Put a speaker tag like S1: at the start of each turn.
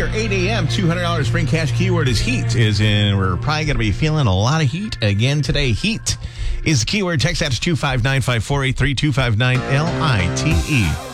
S1: or 8 a.m., $200 spring cash. Keyword is heat. We're probably going to be feeling a lot of heat again today. Heat is the keyword. Text that to 259-5483, 259-LITE.